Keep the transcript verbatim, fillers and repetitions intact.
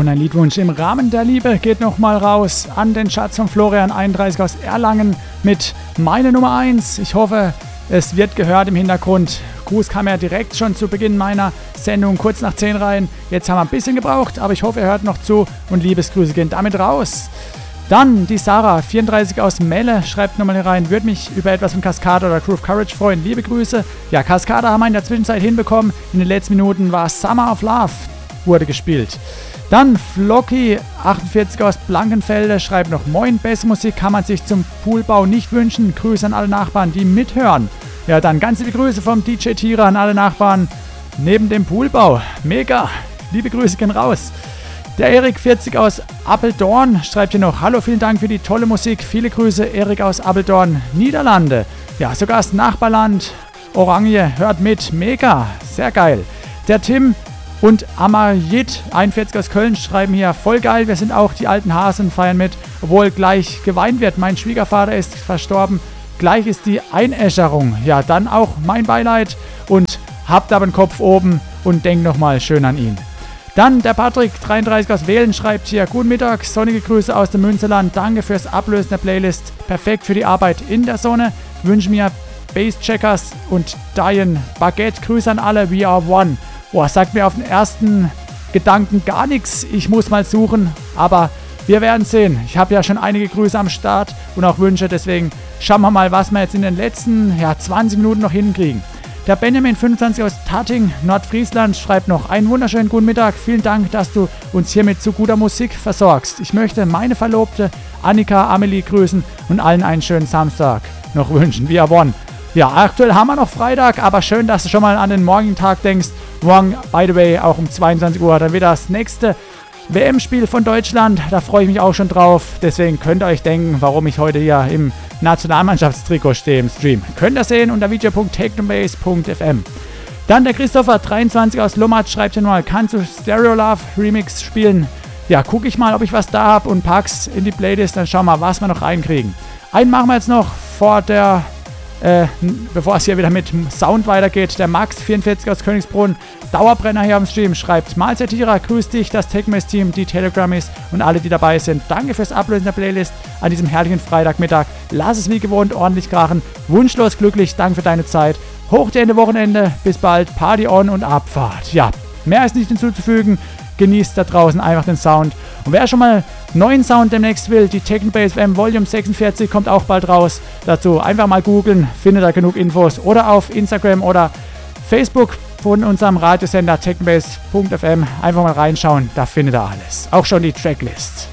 Und ein Liedwunsch im Rahmen der Liebe geht nochmal raus an den Schatz von Florian einunddreißig aus Erlangen mit meine Nummer eins. Ich hoffe, es wird gehört im Hintergrund. Gruß kam ja direkt schon zu Beginn meiner Sendung kurz nach zehn rein. Jetzt haben wir ein bisschen gebraucht, aber ich hoffe, ihr hört noch zu und Liebesgrüße gehen damit raus. Dann die Sarah, vierunddreißig aus Melle, schreibt nochmal hier rein, würde mich über etwas von Cascada oder Crew of Courage freuen. Liebe Grüße. Ja, Cascada haben wir in der Zwischenzeit hinbekommen. In den letzten Minuten war Summer of Love, wurde gespielt. Dann Flocky, achtundvierzig aus Blankenfelde, schreibt noch, moin, beste Musik kann man sich zum Poolbau nicht wünschen. Grüße an alle Nachbarn, die mithören. Ja, dann ganz liebe Grüße vom D J Tira an alle Nachbarn neben dem Poolbau. Mega, liebe Grüße gehen raus. Der Erik, vierzig aus Apeldoorn, schreibt hier noch, hallo, vielen Dank für die tolle Musik. Viele Grüße, Erik aus Apeldoorn, Niederlande. Ja, sogar das Nachbarland Oranje hört mit. Mega, sehr geil. Der Tim und Amayit, einundvierzig aus Köln, schreiben hier, voll geil, wir sind auch die alten Hasen, feiern mit, obwohl gleich geweint wird. Mein Schwiegervater ist verstorben, gleich ist die Einäscherung. Ja, dann auch mein Beileid und habt aber den Kopf oben und denkt nochmal schön an ihn. Dann der Patrick, dreiunddreißig aus Wählen, schreibt hier, guten Mittag, sonnige Grüße aus dem Münsterland, danke fürs Ablösen der Playlist, perfekt für die Arbeit in der Sonne, wünsche mir Basscheckers und Diane Baguette, Grüße an alle, we are one. Boah, sagt mir auf den ersten Gedanken gar nichts. Ich muss mal suchen, aber wir werden sehen. Ich habe ja schon einige Grüße am Start und auch Wünsche, deswegen schauen wir mal, was wir jetzt in den letzten ja, zwanzig Minuten noch hinkriegen. Der Benjamin, fünfundzwanzig aus Tatting, Nordfriesland, schreibt noch, einen wunderschönen guten Mittag. Vielen Dank, dass du uns hier mit so guter Musik versorgst. Ich möchte meine Verlobte Annika Amelie grüßen und allen einen schönen Samstag noch wünschen. We are one. Ja, aktuell haben wir noch Freitag, aber schön, dass du schon mal an den morgigen Tag denkst. Morgen, by the way, auch um zweiundzwanzig Uhr, dann wird das nächste W M-Spiel von Deutschland. Da freue ich mich auch schon drauf. Deswegen könnt ihr euch denken, warum ich heute hier im Nationalmannschaftstrikot stehe im Stream. Könnt ihr sehen unter video punkt technobase punkt f m. Dann der Christopher, dreiundzwanzig aus Lommat, schreibt hier mal, kannst du Stereo Love Remix spielen? Ja, gucke ich mal, ob ich was da habe und pack's in die Playlist. Dann schauen wir mal, was wir noch reinkriegen. Einen machen wir jetzt noch vor der... Äh, bevor es hier wieder mit Sound weitergeht, der Max, vierundvierzig aus Königsbrunn, Dauerbrenner hier am Stream, schreibt, Mahlzeit Tira, grüß dich, das Techmess-Team, die Telegrammies und alle, die dabei sind. Danke fürs Ablösen der Playlist an diesem herrlichen Freitagmittag. Lass es wie gewohnt ordentlich krachen. Wunschlos glücklich, danke für deine Zeit. Hoch dir Ende Wochenende, bis bald, Party on und Abfahrt. Ja, mehr ist nicht hinzuzufügen. Genießt da draußen einfach den Sound. Und wer schon mal neuen Sound demnächst will, die Technobase F M Volume sechsundvierzig kommt auch bald raus. Dazu einfach mal googeln, findet da genug Infos. Oder auf Instagram oder Facebook von unserem Radiosender technobase punkt f m einfach mal reinschauen, da findet ihr alles. Auch schon die Tracklist.